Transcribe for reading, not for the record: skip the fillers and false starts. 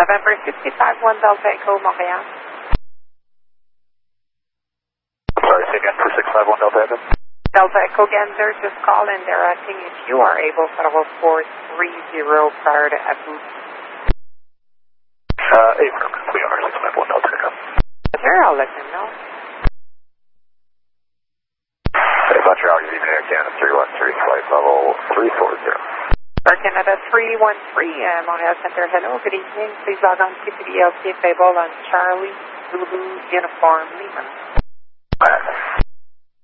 November 65, 1 Delta Echo, Montreal. Sorry, say again, 2651 Delta Echo. Delta Echo Gander, just call in. They're asking if you are able to level 430 prior to Abu. Affirm, we are 651 Delta Echo. Sure, I'll let them know. Hey, Montreal, you're leaving Air Canada 313, flight level 340. Air Canada 313, Montreal Center, hello, good evening. Please log on to the LTA table on Charlie Zulu Uniform Lima.